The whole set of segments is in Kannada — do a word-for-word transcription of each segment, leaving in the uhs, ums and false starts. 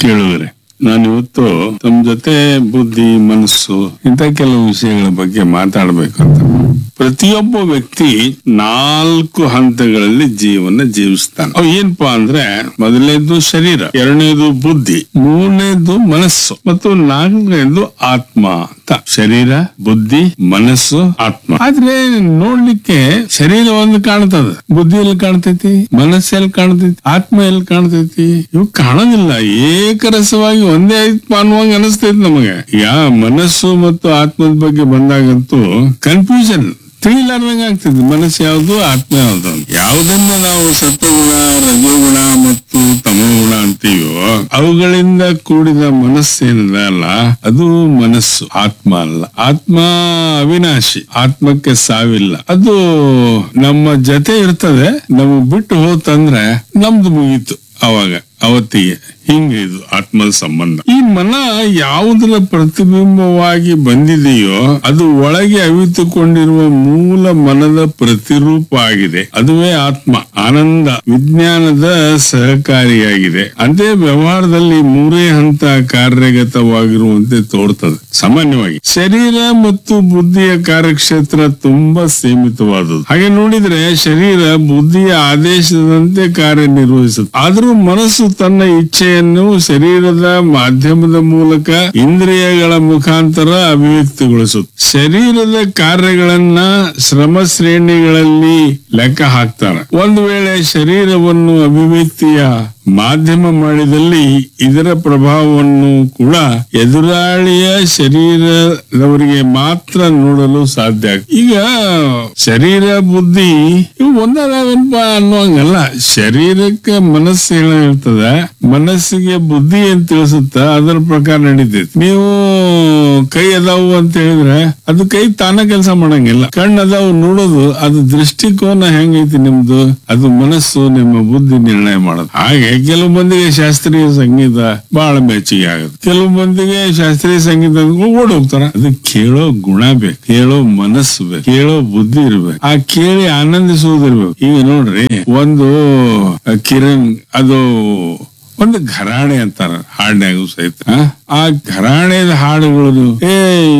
ಕೇಳುವರೆ, ನಾನಿವತ್ತು ತಮ್ಮ ಜೊತೆ ಬುದ್ಧಿ, ಮನಸ್ಸು ಇಂತ ಕೆಲವು ವಿಷಯಗಳ ಬಗ್ಗೆ ಮಾತಾಡ್ಬೇಕಂತ. ಪ್ರತಿಯೊಬ್ಬ ವ್ಯಕ್ತಿ ನಾಲ್ಕು ಹಂತಗಳಲ್ಲಿ ಜೀವನ ಜೀವಿಸ್ತಾನೆ. ಅವು ಏನಪ್ಪಾ ಅಂದ್ರೆ, ಮೊದಲನೇದು ಶರೀರ, ಎರಡನೇದು ಬುದ್ಧಿ, ಮೂರನೇದು ಮನಸ್ಸು ಮತ್ತು ನಾಲ್ಕನೇದು ಆತ್ಮ ಅಂತ. ಶರೀರ, ಬುದ್ಧಿ, ಮನಸ್ಸು, ಆತ್ಮ. ಆದ್ರೆ ನೋಡ್ಲಿಕ್ಕೆ ಶರೀರ ಒಂದು ಕಾಣ್ತದ, ಬುದ್ಧಿ ಎಲ್ಲಿ ಕಾಣ್ತೈತಿ, ಮನಸ್ಸು ಎಲ್ಲಿ ಕಾಣ್ತೈತಿ, ಆತ್ಮ ಎಲ್ಲಿ ಕಾಣ್ತೈತಿ? ಇವು ಕಾಣೋದಿಲ್ಲ. ಏಕರಸವಾಗಿ ಒಂದೇ ಆತ್ಮ ಅನ್ನುವಂಗ ಅನಿಸ್ತೈತಿ ನಮಗೆ. ಯಾ ಮನಸ್ಸು ಮತ್ತು ಆತ್ಮದ ಬಗ್ಗೆ ಬಂದಾಗಂತೂ ಕನ್ಫ್ಯೂಷನ್, ತಿಳಿಲಾರ್ದಂಗ ಆಗ್ತದೆ. ಮನಸ್ಸು ಯಾವ್ದು, ಆತ್ಮ ಯಾವ್ದು ಅಂತ. ಯಾವ್ದನ್ನ ನಾವು ಸತ್ವಗುಣ, ರಜೋಗುಣ ಮತ್ತು ತಮೋಗುಣ ಅಂತೀವೋ ಅವುಗಳಿಂದ ಕೂಡಿದ ಮನಸ್ಸೇನಿದೆ ಅಲ್ಲ, ಅದು ಮನಸ್ಸು, ಆತ್ಮ ಅಲ್ಲ. ಆತ್ಮ ಅವಿನಾಶಿ, ಆತ್ಮಕ್ಕೆ ಸಾವಿಲ್ಲ. ಅದು ನಮ್ಮ ಜೊತೆ ಇರ್ತದೆ. ನಮಗ್ ಬಿಟ್ಟು ಹೋತಂದ್ರೆ ನಮ್ದು ಮುಗೀತು. ಅವಾಗ ಅವತ್ತಿಗೆ ಹಿಂಗ ಇದು ಆತ್ಮದ ಸಂಬಂಧ. ಈ ಮನ ಯಾವುದರ ಪ್ರತಿಬಿಂಬವಾಗಿ ಬಂದಿದೆಯೋ ಅದು ಒಳಗೆ ಅವಿತುಕೊಂಡಿರುವ ಮೂಲ ಮನದ ಪ್ರತಿರೂಪ ಆಗಿದೆ. ಅದುವೇ ಆತ್ಮ. ಆನಂದ ವಿಜ್ಞಾನದ ಸಹಕಾರಿಯಾಗಿದೆ. ಅದೇ ವ್ಯವಹಾರದಲ್ಲಿ ಮೂರೇ ಹಂತ ಕಾರ್ಯಗತವಾಗಿರುವಂತೆ ತೋರ್ತದೆ. ಸಾಮಾನ್ಯವಾಗಿ ಶರೀರ ಮತ್ತು ಬುದ್ಧಿಯ ಕಾರ್ಯಕ್ಷೇತ್ರ ತುಂಬಾ ಸೀಮಿತವಾದದ್ದು. ಹಾಗೆ ನೋಡಿದ್ರೆ ಶರೀರ ಬುದ್ಧಿಯ ಆದೇಶದಂತೆ ಕಾರ್ಯನಿರ್ವಹಿಸುತ್ತೆ. ಆದ್ರೂ ಮನಸ್ಸು ತನ್ನ ಇಚ್ಛೆಯನ್ನು ಶರೀರದ ಮಾಧ್ಯಮದ ಮೂಲಕ ಇಂದ್ರಿಯಗಳ ಮುಖಾಂತರ ಅಭಿವ್ಯಕ್ತಿಗೊಳಿಸುತ್ತೆ. ಶರೀರದ ಕಾರ್ಯಗಳನ್ನ ಶ್ರಮ ಶ್ರೇಣಿಗಳಲ್ಲಿ ಲೆಕ್ಕ ಹಾಕ್ತಾರೆ. ಒಂದು ವೇಳೆ ಶರೀರವನ್ನು ಅಭಿವ್ಯಕ್ತಿಯ ಮಾಧ್ಯಮ ಮಾಡಿದಲ್ಲಿ ಇದರ ಪ್ರಭಾವವನ್ನು ಕೂಡ ಎದುರಾಳಿಯ ಶರೀರದವರಿಗೆ ಮಾತ್ರ ನೋಡಲು ಸಾಧ್ಯ. ಈಗ ಶರೀರ ಬುದ್ಧಿ ಇವು ಒಂದರವೆನ್ಪ ಅನ್ನುವಂಗಲ್ಲ. ಶರೀರಕ್ಕೆ ಮನಸ್ಸು ಹೇಳಿರ್ತದ, ಮನಸ್ಸಿಗೆ ಬುದ್ಧಿ ಅಂತ ತಿಳಿಸುತ್ತ, ಅದರ ಪ್ರಕಾರ ನಡೀತೈತಿ. ನೀವು ಕೈ ಅದಾವು ಅಂತ ಹೇಳಿದ್ರೆ ಅದು ಕೈ ತಾನ ಕೆಲಸ ಮಾಡಂಗಿಲ್ಲ. ಕಣ್ಣು ಅದಾವು ನೋಡೋದು, ಅದು ದೃಷ್ಟಿಕೋನ ಹೆಂಗೈತಿ ನಿಮ್ದು, ಅದು ಮನಸ್ಸು ನಿಮ್ಮ ಬುದ್ಧಿ ನಿರ್ಣಯ ಮಾಡೋದು. ಹಾಗೆ ಕೆಲವು ಮಂದಿಗೆ ಶಾಸ್ತ್ರೀಯ ಸಂಗೀತ ಬಹಳ ಮೆಚ್ಚಿಗೆ ಆಗುತ್ತೆ, ಕೆಲವು ಮಂದಿಗೆ ಶಾಸ್ತ್ರೀಯ ಸಂಗೀತ ಓಡ್ ಹೋಗ್ತಾರ. ಅದು ಕೇಳೋ ಗುಣ ಬೇಕು, ಕೇಳೋ ಮನಸ್ಸು ಬೇಕು, ಕೇಳೋ ಬುದ್ಧಿ ಇರ್ಬೇಕು, ಆ ಕೇಳಿ ಆನಂದಿಸುವುದಿರ್ಬೇಕು. ಈಗ ನೋಡ್ರಿ, ಒಂದು ಕಿರಣ್ ಅದು ಒಂದು ಘರಾಣೆ ಅಂತಾರ ಹಾಡಿನಾಗೂ ಸಹಿತ. ಆ ಘರಾಣೆದ ಹಾಡುಗಳು, ಏ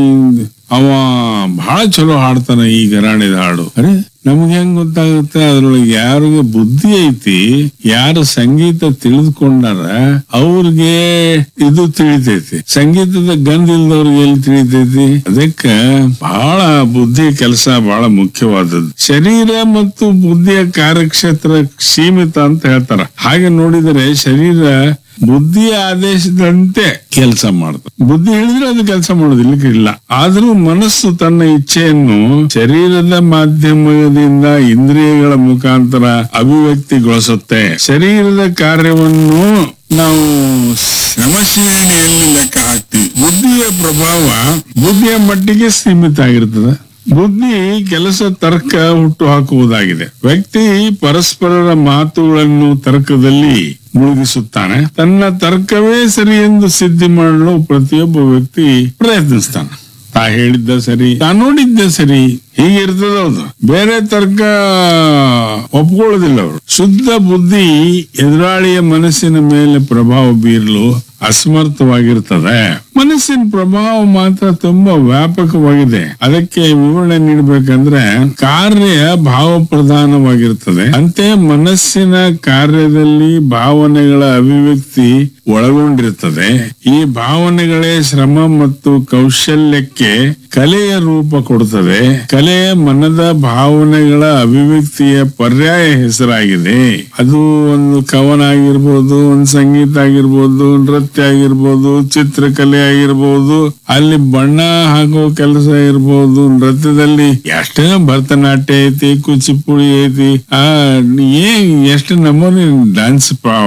ಅವ ಬಹಳ ಚಲೋ ಹಾಡ್ತಾನ ಈ ಘರಾಣೆದ ಹಾಡು. ಅರೆ ನಮ್ಗೆ ಹೆಂಗ್ ಗೊತ್ತಾಗುತ್ತೆ ಅದ್ರೊಳಗೆ ಯಾರಿಗೆ ಬುದ್ಧಿ ಐತಿ, ಯಾರು ಸಂಗೀತ ತಿಳಿದುಕೊಂಡಾರ ಅವ್ರಿಗೆ ಇದು ತಿಳಿತೈತಿ. ಸಂಗೀತದ ಗಂಧ ಇಲ್ದವ್ರಿಗೆ ಎಲ್ಲಿ ತಿಳಿತೈತಿ? ಅದಕ್ಕೆ ಬಹಳ ಬುದ್ಧಿ ಕೆಲಸ ಬಹಳ ಮುಖ್ಯವಾದದ್ದು. ಶರೀರ ಮತ್ತು ಬುದ್ಧಿಯ ಕಾರ್ಯಕ್ಷೇತ್ರ ಸೀಮಿತ ಅಂತ ಹೇಳ್ತಾರ. ಹಾಗೆ ನೋಡಿದರೆ ಶರೀರ ಬುದ್ಧಿಯ ಆದೇಶದಂತೆ ಕೆಲಸ ಮಾಡುತ್ತೆ. ಬುದ್ಧಿ ಹೇಳಿದ್ರೆ ಅದು ಕೆಲಸ ಮಾಡೋದಿಲ್ಲ ಇಲ್ಲ. ಆದ್ರೂ ಮನಸ್ಸು ತನ್ನ ಇಚ್ಛೆಯನ್ನು ಶರೀರದ ಮಾಧ್ಯಮದಿಂದ ಇಂದ್ರಿಯಗಳ ಮುಖಾಂತರ ಅಭಿವ್ಯಕ್ತಿಗೊಳಿಸುತ್ತೆ. ಶರೀರದ ಕಾರ್ಯವನ್ನು ನಾವು ಶ್ರಮಶ್ರೇಣಿಯಲ್ಲಿ ಲೆಕ್ಕ ಹಾಕ್ತೀವಿ. ಬುದ್ಧಿಯ ಪ್ರಭಾವ ಬುದ್ಧಿಯ ಮಟ್ಟಿಗೆ ಸೀಮಿತ ಆಗಿರ್ತದೆ. ಬುದ್ಧಿ ಕೆಲಸ ತರ್ಕ ಹುಟ್ಟು ಹಾಕುವುದಾಗಿದೆ. ವ್ಯಕ್ತಿ ಪರಸ್ಪರರ ಮಾತುಗಳನ್ನು ತರ್ಕದಲ್ಲಿ ಮುಳುಗಿಸುತ್ತಾನೆ. ತನ್ನ ತರ್ಕವೇ ಸರಿ ಎಂದು ಸಿದ್ಧಿ ಮಾಡಲು ಪ್ರತಿಯೊಬ್ಬ ವ್ಯಕ್ತಿ ಪ್ರಯತ್ನಿಸ್ತಾನೆ. ತಾ ಹೇಳಿದ್ದ ಸರಿ, ತಾ ನೋಡಿದ್ದ ಸರಿ, ಹೀಗಿರ್ತದ. ಹೌದು, ಬೇರೆ ತರ್ಕ ಒಪ್ಕೊಳ್ಳೋದಿಲ್ಲ ಅವರು. ಶುದ್ಧ ಬುದ್ಧಿ ಎದುರಾಳಿಯ ಮನಸ್ಸಿನ ಮೇಲೆ ಪ್ರಭಾವ ಬೀರಲು ಅಸಮರ್ಥವಾಗಿರ್ತದೆ. ಮನಸ್ಸಿನ ಪ್ರಭಾವ ಮಾತ್ರ ತುಂಬಾ ವ್ಯಾಪಕವಾಗಿದೆ. ಅದಕ್ಕೆ ವಿವರಣೆ ನೀಡಬೇಕಂದ್ರೆ ಕಾರ್ಯ ಭಾವ ಪ್ರಧಾನವಾಗಿರ್ತದೆ. ಅಂತೆ ಮನಸ್ಸಿನ ಕಾರ್ಯದಲ್ಲಿ ಭಾವನೆಗಳ ಅಭಿವ್ಯಕ್ತಿ ಒಳಗೊಂಡಿರ್ತದೆ. ಈ ಭಾವನೆಗಳೇ ಶ್ರಮ ಮತ್ತು ಕೌಶಲ್ಯಕ್ಕೆ ಕಲೆಯ ರೂಪ ಕೊಡುತ್ತದೆ. ಕಲೆ ಮನದ ಭಾವನೆಗಳ ಅಭಿವ್ಯಕ್ತಿಯ ಪರ್ಯಾಯ ಹೆಸರಾಗಿದೆ. ಅದು ಒಂದು ಕವನ ಆಗಿರ್ಬೋದು, ಒಂದು ಸಂಗೀತ ಆಗಿರ್ಬೋದು, ನೃತ್ಯ ಆಗಿರ್ಬೋದು, ಚಿತ್ರಕಲೆ ಆಗಿರ್ಬೋದು, ಅಲ್ಲಿ ಬಣ್ಣ ಹಾಕೋ ಕೆಲಸ ಇರ್ಬೋದು. ನೃತ್ಯದಲ್ಲಿ ಎಷ್ಟೇ ಭರತನಾಟ್ಯ ಐತಿ, ಕುಚಿಪುಡಿ ಐತಿ, ಆ ಏನ್ ಎಷ್ಟು ನಮೂನಿ ಡ್ಯಾನ್ಸ್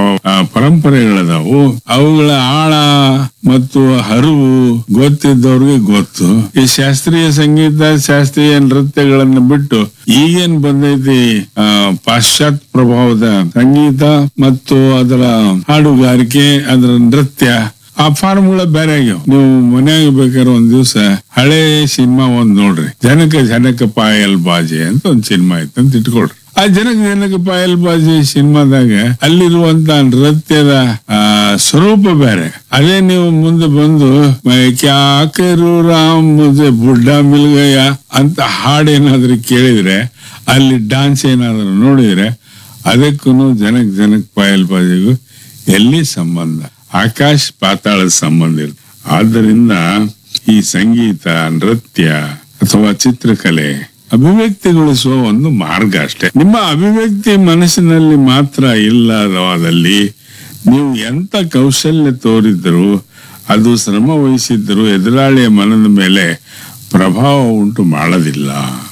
ಪರಂಪರೆಗಳದಾವು. ಅವುಗಳ ಆಳ ಮತ್ತು ಹರಿವು ಗೊತ್ತಿದ್ದವ್ರಿಗೆ ಗೊತ್ತು. ಈ ಶಾಸ್ತ್ರೀಯ ಸಂಗೀತ, ಶಾಸ್ತ್ರೀಯ ನೃತ್ಯಗಳನ್ನ ಬಿಟ್ಟು ಈಗೇನ್ ಬಂದೈತಿ ಆ ಪಾಶ್ಚಾತ್ಯ ಪ್ರಭಾವದ ಸಂಗೀತ ಮತ್ತು ಅದರ ಹಾಡುಗಾರಿಕೆ, ಅದರ ನೃತ್ಯ, ಆ ಫಾರ್ಮುಲಾ ಬೇರೆ ಆಗ್ಯಾವ. ನೀವು ಮನ್ಯಾಗ ಬೇಕಾದ್ರೆ ಒಂದ್ ದಿವ್ಸ ಹಳೆ ಸಿನಿಮಾ ಒಂದ್ ನೋಡ್ರಿ, ಜನಕ ಜನಕ ಪಾಯಲ್ ಬಾಜೆ ಅಂತ ಒಂದ್ ಸಿನಿಮಾ ಐತೆ ಅಂತ ಇಟ್ಕೊಳ್ರಿ. ಆ ಜನಕ ಜನಕ ಪಾಯಲ್ ಬಾಜಿ ಸಿನಿಮಾದಾಗ ಅಲ್ಲಿರುವಂತ ನೃತ್ಯದ ಆ ಸ್ವರೂಪ ಬೇರೆ. ಅದೇ ನೀವು ಮುಂದೆ ಬಂದು ಕ್ಯಾ ಕರು ರಾಮ್ ಮುಜೆ ಬುಡ್ಡ ಮಿಲ್ಗಯ ಅಂತ ಹಾಡೇನಾದ್ರೂ ಕೇಳಿದ್ರೆ, ಅಲ್ಲಿ ಡಾನ್ಸ್ ಏನಾದ್ರು ನೋಡಿದ್ರೆ, ಅದಕ್ಕೂ ಜನಕ್ ಜನಕ್ ಪಾಯಲ್ ಬಾಜಿಗೂ ಎಲ್ಲಿ ಸಂಬಂಧ? ಆಕಾಶ ಪಾತಾಳದ ಸಂಬಂಧ ಇರುತ್ತೆ. ಆದ್ದರಿಂದ ಈ ಸಂಗೀತ, ನೃತ್ಯ ಅಥವಾ ಚಿತ್ರಕಲೆ ಅಭಿವ್ಯಕ್ತಿಗೊಳಿಸುವ ಒಂದು ಮಾರ್ಗ ಅಷ್ಟೇ. ನಿಮ್ಮ ಅಭಿವ್ಯಕ್ತಿ ಮನಸ್ಸಿನಲ್ಲಿ ಮಾತ್ರ ಇಲ್ಲವಾದಲ್ಲಿ ನೀವು ಎಂತ ಕೌಶಲ್ಯ ತೋರಿದ್ರು, ಅದು ಶ್ರಮ ವಹಿಸಿದ್ರು ಎದುರಾಳಿಯ ಮನದ ಮೇಲೆ ಪ್ರಭಾವ ಉಂಟು ಮಾಡೋದಿಲ್ಲ.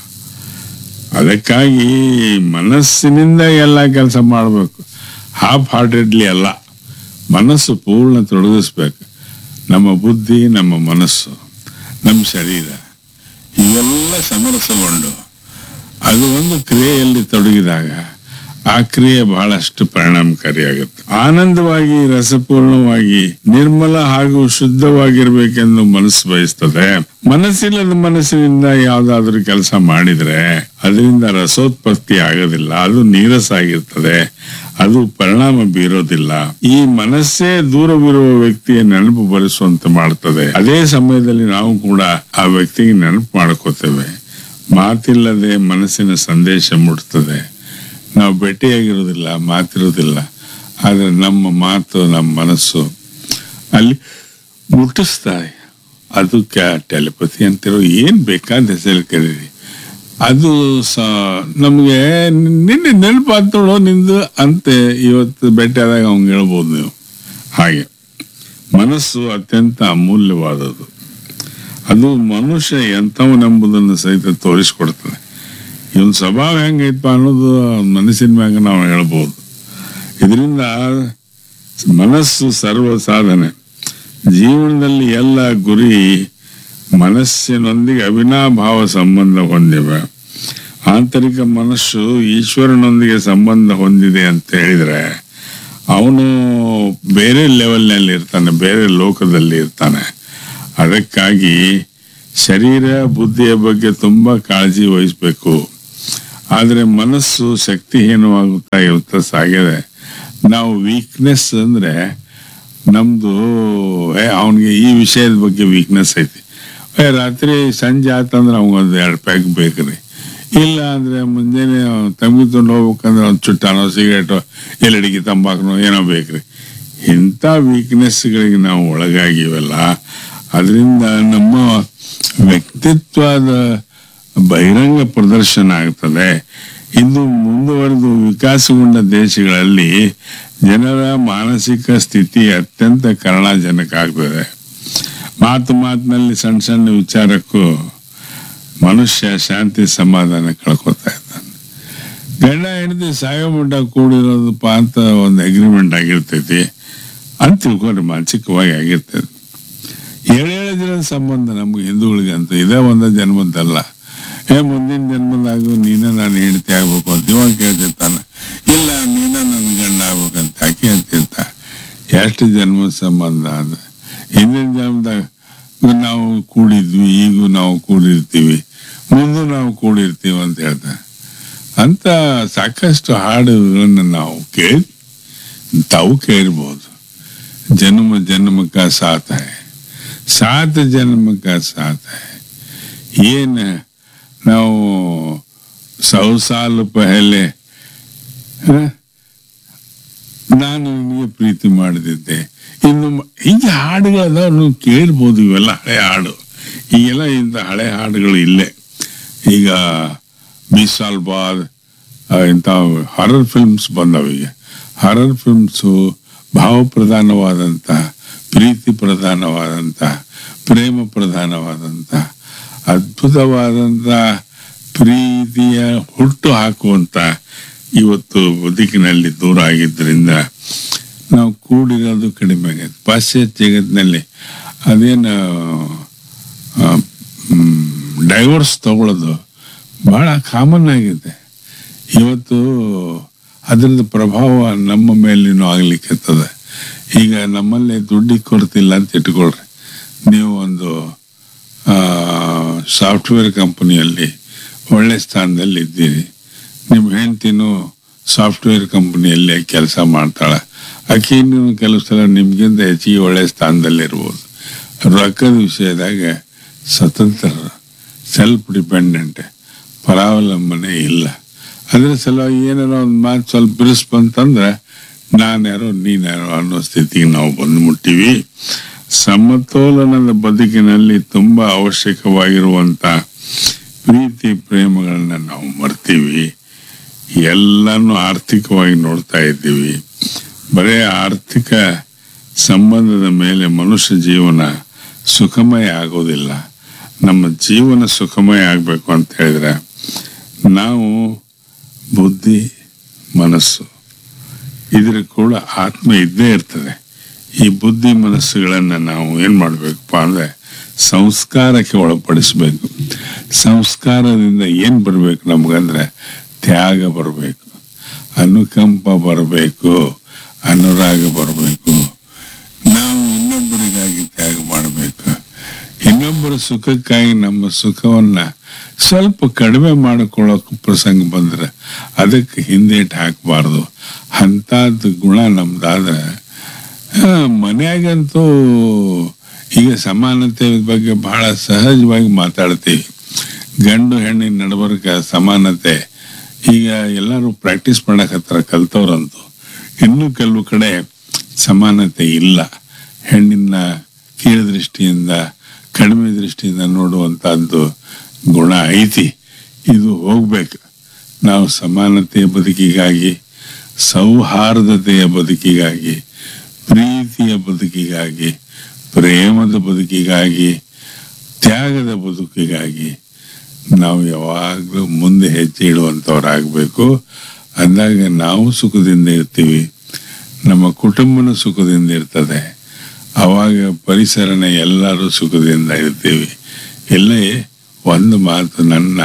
ಅದಕ್ಕಾಗಿ ಮನಸ್ಸಿನಿಂದ ಎಲ್ಲ ಕೆಲಸ ಮಾಡಬೇಕು, ಹಾಫ್ ಹಾರ್ಟೆಡ್ಲಿ ಅಲ್ಲ. ಮನಸ್ಸು ಪೂರ್ಣ ತೊಡಗಿಸ್ಬೇಕು. ನಮ್ಮ ಬುದ್ಧಿ, ನಮ್ಮ ಮನಸ್ಸು, ನಮ್ಮ ಶರೀರ ಇವೆಲ್ಲ ಸಮರಸಗೊಂಡು ಅದು ಒಂದು ಕ್ರಿಯೆಯಲ್ಲಿ ತೊಡಗಿದಾಗ ಆ ಕ್ರಿಯೆ ಬಹಳಷ್ಟು ಪರಿಣಾಮಕಾರಿಯಾಗುತ್ತೆ. ಆನಂದವಾಗಿ, ರಸಪೂರ್ಣವಾಗಿ, ನಿರ್ಮಲ ಹಾಗೂ ಶುದ್ಧವಾಗಿರ್ಬೇಕೆಂದು ಮನಸ್ಸು ಬಯಸ್ತದೆ. ಮನಸ್ಸಿಲ್ಲದ ಮನಸ್ಸಿನಿಂದ ಯಾವ್ದಾದ್ರು ಕೆಲಸ ಮಾಡಿದ್ರೆ ಅದರಿಂದ ರಸೋತ್ಪತ್ತಿ ಆಗೋದಿಲ್ಲ, ಅದು ನೀರಸ ಆಗಿರ್ತದೆ, ಅದು ಪರಿಣಾಮ ಬೀರೋದಿಲ್ಲ. ಈ ಮನಸ್ಸೇ ದೂರವಿರುವ ವ್ಯಕ್ತಿಯ ನೆನಪು ಬರೆಸುವಂತೆ ಮಾಡ್ತದೆ. ಅದೇ ಸಮಯದಲ್ಲಿ ನಾವು ಕೂಡ ಆ ವ್ಯಕ್ತಿಗೆ ನೆನಪು ಮಾಡ್ಕೋತೇವೆ. ಮಾತಿಲ್ಲದೆ ಮನಸ್ಸಿನ ಸಂದೇಶ ಮುಟ್ತದೆ. ನಾವು ಭೇಟಿಯಾಗಿರೋದಿಲ್ಲ, ಮಾತಿರೋದಿಲ್ಲ, ಆದ್ರೆ ನಮ್ಮ ಮಾತು, ನಮ್ಮ ಮನಸ್ಸು ಅಲ್ಲಿ ಮುಟ್ಟಿಸ್ತಾರೆ. ಅದಕ್ಕೆ ಟೆಲಿಪತಿ ಅಂತಿರೋ ಏನ್ ಬೇಕಾದ ಹೆಸರು ಕರೀರಿ, ಅದು ಸ ನಮ್ಗೆ ನಿನ್ನೆ ನೆನಪಾಗ್ತೋಳೋ ನಿಂದು ಅಂತೆ ಇವತ್ತು ಭೇಟಿ ಆದಾಗ ಅವ್ನು ಹೇಳ್ಬೋದು ನೀವು. ಹಾಗೆ ಮನಸ್ಸು ಅತ್ಯಂತ ಅಮೂಲ್ಯವಾದದ್ದು. ಅದು ಮನುಷ್ಯ ಎಂಥವನೆಂಬುದನ್ನು ಸಹಿತ ತೋರಿಸ್ಕೊಡ್ತದೆ. ಇವನ್ ಸ್ವಭಾವ ಹೆಂಗೈತಪ್ಪ ಅನ್ನೋದು ಮನಸ್ಸಿನ ಮ್ಯಾಗ ನಾವು ಹೇಳ್ಬೋದು. ಇದರಿಂದ ಮನಸ್ಸು ಸರ್ವ ಸಾಧನೆ. ಜೀವನದಲ್ಲಿ ಎಲ್ಲ ಗುರಿ ಮನಸ್ಸಿನೊಂದಿಗೆ ಅವಿನಾಭಾವ ಸಂಬಂಧ ಹೊಂದಿವೆ. ಆಂತರಿಕ ಮನಸ್ಸು ಈಶ್ವರನೊಂದಿಗೆ ಸಂಬಂಧ ಹೊಂದಿದೆ ಅಂತ ಹೇಳಿದ್ರೆ ಅವನು ಬೇರೆ ಲೆವೆಲ್ನಲ್ಲಿ ಇರ್ತಾನೆ, ಬೇರೆ ಲೋಕದಲ್ಲಿ ಇರ್ತಾನೆ. ಅದಕ್ಕಾಗಿ ಶರೀರ ಬುದ್ಧಿಯ ಬಗ್ಗೆ ತುಂಬಾ ಕಾಳಜಿ ವಹಿಸ್ಬೇಕು. ಆದ್ರೆ ಮನಸ್ಸು ಶಕ್ತಿಹೀನವಾಗುತ್ತಾ ಇರ್ತಾ ಸಾಗಿದೆ. ನಾವು ವೀಕ್ನೆಸ್ ಅಂದ್ರೆ ನಮ್ದು ಅವನಿಗೆ ಈ ವಿಷಯದ ಬಗ್ಗೆ ವೀಕ್ನೆಸ್ ಐತಿ. ರಾತ್ರಿ ಸಂಜೆ ಆತಂದ್ರೆ ಅವಂಗೊಂದು ಎರಡು ಪ್ಯಾಕ್ ಬೇಕ್ರಿ, ಇಲ್ಲ ಅಂದ್ರೆ ಮುಂಜಾನೆ ತಂಗಿ ತೊಗೊಂಡು ಹೋಗ್ಬೇಕಂದ್ರೆ ಒಂದು ಚುಟ್ಟಾನೋ ಸಿಗರೇಟೋ ಎಲ್ಲಡಿಗೆ ತಂಬಾಕನೋ ಏನೋ ಬೇಕ್ರಿ. ಇಂಥ ವೀಕ್ನೆಸ್ಗಳಿಗೆ ನಾವು ಒಳಗಾಗಿವಲ್ಲ, ಅದರಿಂದ ನಮ್ಮ ವ್ಯಕ್ತಿತ್ವದ ಬಹಿರಂಗ ಪ್ರದರ್ಶನ ಆಗ್ತದೆ. ಇದು ಮುಂದುವರೆದು ವಿಕಾಸಗೊಂಡ ದೇಶಗಳಲ್ಲಿ ಜನರ ಮಾನಸಿಕ ಸ್ಥಿತಿ ಅತ್ಯಂತ ಕರುಣಾಜನಕ ಆಗ್ತದೆ. ಮಾತು ಮಾತಿನಲ್ಲಿ ಸಣ್ಣ ಸಣ್ಣ ವಿಚಾರಕ್ಕೂ ಮನುಷ್ಯ ಶಾಂತಿ ಸಮಾಧಾನ ಕಳ್ಕೊತಾ ಇದ್ದಾನೆ. ಗಂಡ ಹೆಂಡತಿ ಸಾಯೋ ಮಟ್ಟ ಕೂಡಿರೋದಪ್ಪ ಅಂತ ಒಂದು ಅಗ್ರಿಮೆಂಟ್ ಆಗಿರ್ತೈತಿ ಅಂತ ತಿಳ್ಕೊಂಡ್ರೆ ಮಾನಸಿಕವಾಗಿ ಆಗಿರ್ತೈತಿ. ಏಳೇಳು ದಿನದ ಸಂಬಂಧ ನಮ್ಗೆ ಹಿಂದೂಗಳಿಗೆ ಅಂತ ಇದೇ ಒಂದ ಜನ್ಮದ್ದಲ್ಲ. ಏ ಮುಂದಿನ ಜನ್ಮದಾಗೂ ನೀನ ನಾನು ಹೆಂಡತಿ ಆಗ್ಬೇಕು ಅಂತ ಇವಾಗ ಕೇಳ್ತಿರ್ತಾನೆ. ಇಲ್ಲ ನೀನ ನನ್ನ ಗಂಡ ಆಗ್ಬೇಕಂತ ಆಕೆ ಅಂತಿರ್ತ. ಎಷ್ಟು ಜನ್ಮದ ಸಂಬಂಧ ಅಂದ್ರೆ ಹಿಂದಿನ ಜನ್ಮದಾಗ ನಾವು ಕೂಡಿದ್ವಿ, ಈಗೂ ನಾವು ಕೂಡಿರ್ತೀವಿ, ಮುಂದೆ ನಾವು ಕೂಡಿರ್ತೀವಿ ಅಂತ ಹೇಳ್ತಾರೆ. ಅಂತ ಸಾಕಷ್ಟು ಹಾಡುಗಳನ್ನು ನಾವು ಕೇಳಿ ತಾವು ಕೇಳಿರ್ಬೋದು. ಜನ್ಮ ಜನ್ಮ ಕಾ ಸಾಥ್ ಹೈ, ಸಾತ್ ಜನ್ಮ ಕಾ ಸಾಥ್ ಹೈ. ಏನ್ ನಾವು ಸೌ ಸಾಲ ಪಹಲೆ ನಾನು ನಿಮಗೆ ಪ್ರೀತಿ ಮಾಡದಿದ್ದೆ, ಇನ್ನು ಹೀಗೆ ಹಾಡುಗಳದಾವ, ನೀವು ಕೇಳ್ಬೋದು. ಇವೆಲ್ಲ ಹಳೆ ಹಾಡು. ಈಗೆಲ್ಲ ಇಂಥ ಹಳೆ ಹಾಡುಗಳು ಇಲ್ಲೇ. ಈಗ ಬೀಸ್ ಸಾಲ್ ಬಾದ್ ಇಂಥ ಹಾರರ್ ಫಿಲ್ಮ್ಸ್ ಬಂದವ. ಈಗ ಹಾರರ್ ಫಿಲ್ಮ್ಸು ಭಾವ ಪ್ರಧಾನವಾದಂಥ, ಪ್ರೀತಿ ಪ್ರಧಾನವಾದಂಥ, ಪ್ರೇಮ ಪ್ರಧಾನವಾದಂಥ, ಅದ್ಭುತವಾದಂಥ ಪ್ರೀತಿಯ ಹುಟ್ಟು ಹಾಕುವಂಥ ಇವತ್ತು ಬದುಕಿನಲ್ಲಿ ದೂರ ಆಗಿದ್ದರಿಂದ ನಾವು ಕೂಡಿರೋದು ಕಡಿಮೆ ಆಗೈತೆ. ಪಾಶ್ಚಾತ್ಯ ಜಗತ್ತಿನಲ್ಲಿ ಅದೇನು ಡೈವೋರ್ಸ್ ತಗೊಳ್ಳೋದು ಬಹಳ ಕಾಮನ್ ಆಗಿದೆ ಇವತ್ತು. ಅದರದ್ದು ಪ್ರಭಾವ ನಮ್ಮ ಮೇಲೇನೂ ಆಗ್ಲಿಕ್ಕತ್ತದೆ. ಈಗ ನಮ್ಮಲ್ಲಿ ದುಡ್ಡಿಗೆ ಕೊಡ್ತಿಲ್ಲ ಅಂತ ಇಟ್ಕೊಳ್ರಿ. ನೀವು ಒಂದು ಸಾಫ್ಟ್ವೇರ್ ಕಂಪನಿಯಲ್ಲಿ ಒಳ್ಳೆ ಸ್ಥಾನದಲ್ಲಿ ಇದ್ದೀರಿ, ನಿಮ್ಮ ಹೆಂಡತಿನೂ ಸಾಫ್ಟ್ವೇರ್ ಕಂಪನಿಯಲ್ಲಿ ಕೆಲಸ ಮಾಡ್ತಾಳೆ, ಆಕೆನೂ ಕೆಲವು ಸಲ ನಿಮ್ಗಿಂತ ಹೆಚ್ಚಿಗೆ ಒಳ್ಳೆ ಸ್ಥಾನದಲ್ಲಿರ್ಬೋದು. ರೊಕ್ಕದ ವಿಷಯದಾಗ ಸ್ವತಂತ್ರ, ಸೆಲ್ಫ್ ಡಿಪೆಂಡೆಂಟ್, ಪರಾವಲಂಬನೆ ಇಲ್ಲ. ಅದ್ರ ಸಲುವಾಗಿ ಏನಾರೋ ಒಂದು ಮಾತು ಸ್ವಲ್ಪ ಬಿರುಸು ಬಂತಂದ್ರೆ ನಾನ್ಯಾರೋ ನೀನ್ಯಾರೋ ಅನ್ನೋ ಸ್ಥಿತಿಗೆ ನಾವು ಬಂದು ಮುಟ್ಟಿವಿ. ಸಮತೋಲನದ ಬದುಕಿನಲ್ಲಿ ತುಂಬಾ ಅವಶ್ಯಕವಾಗಿರುವಂತ ಪ್ರೀತಿ ಪ್ರೇಮಗಳನ್ನ ನಾವು ಮರ್ತೀವಿ. ಎಲ್ಲಾನು ಆರ್ಥಿಕವಾಗಿ ನೋಡ್ತಾ ಇದ್ದೀವಿ. ಬರೇ ಆರ್ಥಿಕ ಸಂಬಂಧದ ಮೇಲೆ ಮನುಷ್ಯ ಜೀವನ ಸುಖಮಯ ಆಗೋದಿಲ್ಲ. ನಮ್ಮ ಜೀವನ ಸುಖಮಯ ಆಗ್ಬೇಕು ಅಂತ ಹೇಳಿದ್ರೆ ನಾವು ಬುದ್ಧಿ ಮನಸ್ಸು ಇದ್ರ ಕೂಡ ಆತ್ಮ ಇದ್ದೇ ಇರ್ತದೆ. ಈ ಬುದ್ಧಿ ಮನಸ್ಸುಗಳನ್ನ ನಾವು ಏನ್ ಮಾಡ್ಬೇಕಪ್ಪ ಅಂದ್ರೆ ಸಂಸ್ಕಾರಕ್ಕೆ ಒಳಪಡಿಸ್ಬೇಕು. ಸಂಸ್ಕಾರದಿಂದ ಏನ್ ಬರ್ಬೇಕು ನಮ್ಗಂದ್ರೆ ತ್ಯಾಗ ಬರಬೇಕು, ಅನುಕಂಪ ಬರಬೇಕು, ಅನುರಾಗ ಬರಬೇಕು. ನಾವು ಇನ್ನೊಬ್ಬರಿಗಾಗಿ ತ್ಯಾಗ ಮಾಡಬೇಕು. ಇನ್ನೊಬ್ಬರ ಸುಖಕ್ಕಾಗಿ ನಮ್ಮ ಸುಖವನ್ನ ಸ್ವಲ್ಪ ಕಡಿಮೆ ಮಾಡಿಕೊಳ್ಳೋಕೆ ಪ್ರಸಂಗ ಬಂದ್ರೆ ಅದಕ್ಕೆ ಹಿಂದೇಟ್ ಹಾಕಬಾರ್ದು. ಅಂಥದ್ದು ಗುಣ ನಮ್ದಾದ್ರೆ ಮನೆಯಾಗಂತೂ ಈಗ ಸಮಾನತೆ ಬಗ್ಗೆ ಬಹಳ ಸಹಜವಾಗಿ ಮಾತಾಡ್ತೀವಿ. ಗಂಡು ಹೆಣ್ಣಿನ ನಡಬರ್ಕ ಸಮಾನತೆ ಈಗ ಎಲ್ಲರೂ ಪ್ರಾಕ್ಟೀಸ್ ಮಾಡಕತ್ತಾರ ಕಲ್ತವ್ರಂತೂ. ಇನ್ನೂ ಕೆಲವು ಕಡೆ ಸಮಾನತೆ ಇಲ್ಲ. ಹೆಣ್ಣಿನ ಕೀಳು ದೃಷ್ಟಿಯಿಂದ ಕಡಿಮೆ ದೃಷ್ಟಿಯಿಂದ ನೋಡುವಂತಹದ್ದು ಗುಣ ಐತಿ. ಇದು ಹೋಗ್ಬೇಕು. ನಾವು ಸಮಾನತೆಯ ಬದುಕಿಗಾಗಿ, ಸೌಹಾರ್ದತೆಯ ಬದುಕಿಗಾಗಿ, ಪ್ರೀತಿಯ ಬದುಕಿಗಾಗಿ, ಪ್ರೇಮದ ಬದುಕಿಗಾಗಿ, ತ್ಯಾಗದ ಬದುಕಿಗಾಗಿ ನಾವು ಯಾವಾಗಲೂ ಮುಂದೆ ಹೆಜ್ಜೆ ಇಡುವಂಥವ್ರಾಗಬೇಕು. ಅಂದಾಗ ನಾವು ಸುಖದಿಂದ ಇರ್ತೀವಿ, ನಮ್ಮ ಕುಟುಂಬನೂ ಸುಖದಿಂದ ಇರ್ತದೆ. ಅವಾಗ ಪರಿಸರನ ಎಲ್ಲರೂ ಸುಖದಿಂದ ಇರ್ತೀವಿ. ಇಲ್ಲೇ ಒಂದು ಮಾತು, ನನ್ನ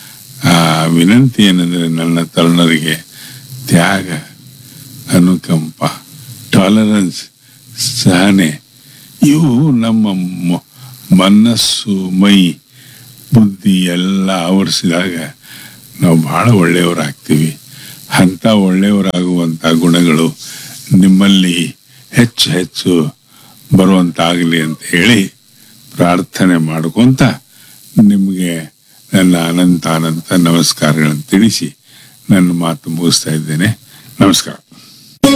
ವಿನಂತಿ ಏನಂದ್ರೆ ನನ್ನ ತರುಣರಿಗೆ ತ್ಯಾಗ, ಅನುಕಂಪ, ಟಾಲರೆನ್ಸ್, ಸಹನೆ ಇವು ನಮ್ಮ ಮನಸ್ಸು, ಮೈ, ಬುದ್ಧಿ ಎಲ್ಲ ಆವರಿಸಿದಾಗ ನಾವು ಬಹಳ ಒಳ್ಳೆಯವರಾಗ್ತೀವಿ. ಅಂಥ ಒಳ್ಳೆಯವರಾಗುವಂಥ ಗುಣಗಳು ನಿಮ್ಮಲ್ಲಿ ಹೆಚ್ಚು ಹೆಚ್ಚು ಬರುವಂತಾಗಲಿ ಅಂತ ಹೇಳಿ ಪ್ರಾರ್ಥನೆ ಮಾಡ್ಕೊಂತ ನಿಮಗೆ ನನ್ನ ಅನಂತ ಅನಂತ ನಮಸ್ಕಾರಗಳನ್ನು ತಿಳಿಸಿ ನನ್ನ ಮಾತು ಮುಗಿಸ್ತಾ ಇದ್ದೇನೆ. ನಮಸ್ಕಾರ.